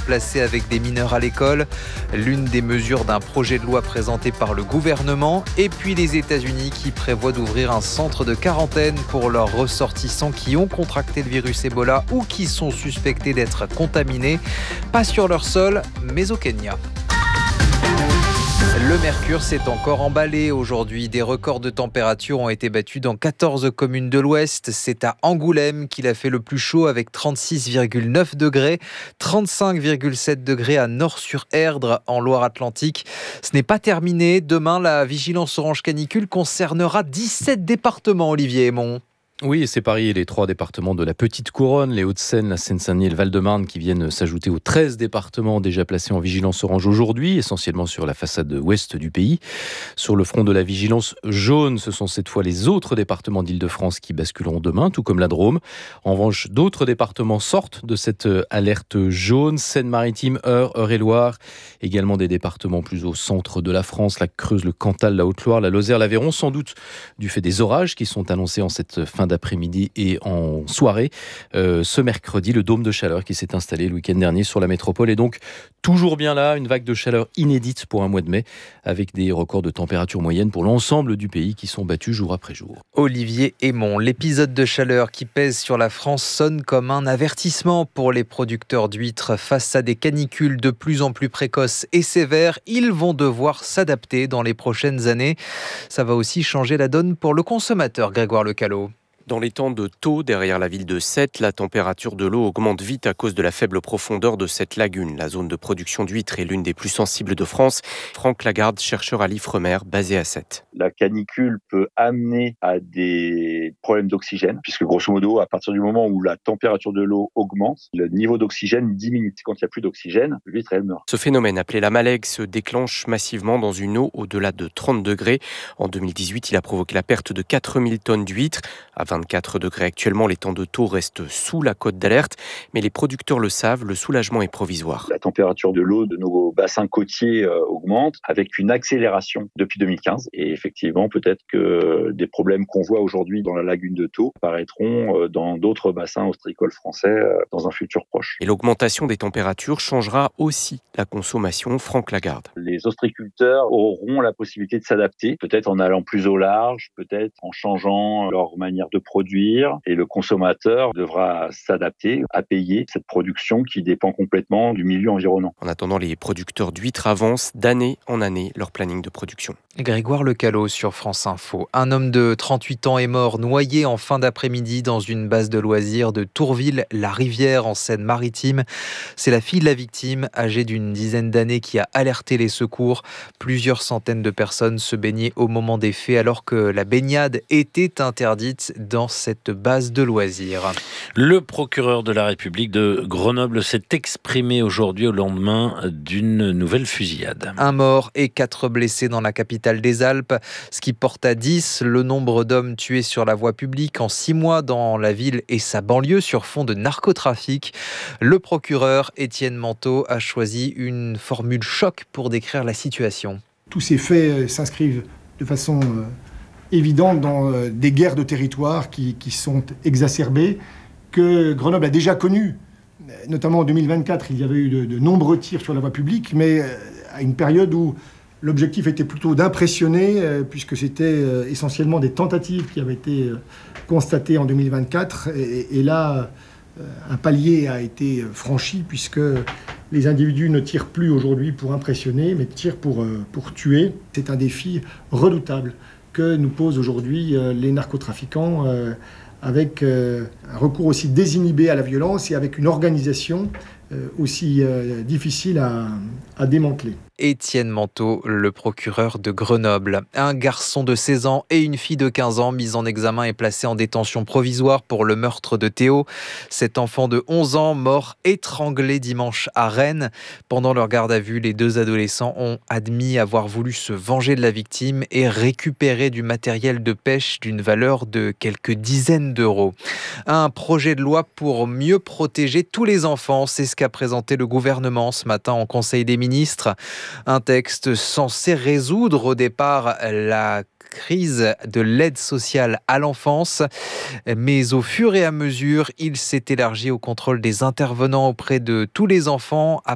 placés avec des mineurs à l'école. L'une des mesures d'un projet de loi présenté par le gouvernement. Et puis les États-Unis qui prévoient d'ouvrir un centre de quarantaine pour leurs ressortissants qui ont contracté le virus Ebola ou qui sont suspectés d'être contaminés. Pas sur leur sol, mais au Kenya. Le mercure s'est encore emballé aujourd'hui. Des records de température ont été battus dans 14 communes de l'Ouest. C'est à Angoulême qu'il a fait le plus chaud avec 36,9 degrés, 35,7 degrés à Nort-sur-Erdre en Loire-Atlantique. Ce n'est pas terminé. Demain, la vigilance orange canicule concernera 17 départements, Olivier Aymon. Oui, et c'est Paris et les 3 départements de la Petite Couronne, les Hauts-de-Seine, la Seine-Saint-Denis et le Val-de-Marne qui viennent s'ajouter aux 13 départements déjà placés en vigilance orange aujourd'hui, essentiellement sur la façade ouest du pays. Sur le front de la vigilance jaune, ce sont cette fois les autres départements d'Île-de-France qui basculeront demain, tout comme la Drôme. En revanche, d'autres départements sortent de cette alerte jaune, Seine-Maritime, Eure-et-Loire, également des départements plus au centre de la France, la Creuse, le Cantal, la Haute-Loire, la Lozère, l'Aveyron, sans doute du fait des orages qui sont annoncés en cette fin d'après-midi et en soirée. Ce mercredi, le dôme de chaleur qui s'est installé le week-end dernier sur la métropole est donc toujours bien là, une vague de chaleur inédite pour un mois de mai, avec des records de température moyenne pour l'ensemble du pays qui sont battus jour après jour. Olivier Aymon, l'épisode de chaleur qui pèse sur la France sonne comme un avertissement pour les producteurs d'huîtres. Face à des canicules de plus en plus précoces et sévères, ils vont devoir s'adapter dans les prochaines années. Ça va aussi changer la donne pour le consommateur, Grégoire Lecalot. Dans les temps de Thau, derrière la ville de Sète, la température de l'eau augmente vite à cause de la faible profondeur de cette lagune. La zone de production d'huîtres est l'une des plus sensibles de France. Franck Lagarde, chercheur à l'Ifremer, basé à Sète. La canicule peut amener à des problèmes d'oxygène, puisque grosso modo, à partir du moment où la température de l'eau augmente, le niveau d'oxygène diminue. Quand il n'y a plus d'oxygène, l'huître, elle meurt. Ce phénomène, appelé la malègue, se déclenche massivement dans une eau au-delà de 30 degrés. En 2018, il a provoqué la perte de 4000 tonnes d'huîtres. À 24 degrés actuellement, les temps de Thau restent sous la cote d'alerte, mais les producteurs le savent, le soulagement est provisoire. La température de l'eau de nos bassins côtiers augmente avec une accélération depuis 2015. Et effectivement, peut-être que des problèmes qu'on voit aujourd'hui dans la lagune de Thau apparaîtront dans d'autres bassins ostréicoles français dans un futur proche. Et l'augmentation des températures changera aussi la consommation. Franck Lagarde. Les ostréiculteurs auront la possibilité de s'adapter, peut-être en allant plus au large, peut-être en changeant leur manière de produire, et le consommateur devra s'adapter à payer cette production qui dépend complètement du milieu environnant. En attendant, les producteurs d'huîtres avancent d'année en année leur planning de production. Grégoire Lecalot sur France Info. Un homme de 38 ans est mort noyé en fin d'après-midi dans une base de loisirs de Tourville-la-Rivière en Seine-Maritime. C'est la fille de la victime, âgée d'une dizaine d'années, qui a alerté les secours. Plusieurs centaines de personnes se baignaient au moment des faits alors que la baignade était interdite dans cette base de loisirs. Le procureur de la République de Grenoble s'est exprimé aujourd'hui au lendemain d'une nouvelle fusillade. Un mort et 4 blessés dans la capitale des Alpes, ce qui porte à 10 le nombre d'hommes tués sur la voie publique en 6 mois dans la ville et sa banlieue sur fond de narcotrafic. Le procureur Étienne Manteau a choisi une formule choc pour décrire la situation. Tous ces faits s'inscrivent de façon évidente dans des guerres de territoire qui sont exacerbées, que Grenoble a déjà connues. Notamment en 2024, il y avait eu de nombreux tirs sur la voie publique, mais à une période où l'objectif était plutôt d'impressionner, puisque c'était essentiellement des tentatives qui avaient été constatées en 2024. Et là, un palier a été franchi, puisque les individus ne tirent plus aujourd'hui pour impressionner, mais tirent pour tuer. C'est un défi redoutable que nous posent aujourd'hui les narcotrafiquants, avec un recours aussi désinhibé à la violence et avec une organisation aussi difficile à démanteler. Étienne Manteau, le procureur de Grenoble. Un garçon de 16 ans et une fille de 15 ans mis en examen et placé en détention provisoire pour le meurtre de Théo. Cet enfant de 11 ans, mort étranglé dimanche à Rennes. Pendant leur garde à vue, les 2 adolescents ont admis avoir voulu se venger de la victime et récupérer du matériel de pêche d'une valeur de quelques dizaines d'euros. Un projet de loi pour mieux protéger tous les enfants, c'est ce qu'a présenté le gouvernement ce matin en Conseil des ministres. Un texte censé résoudre au départ la crise de l'aide sociale à l'enfance, mais au fur et à mesure, il s'est élargi au contrôle des intervenants auprès de tous les enfants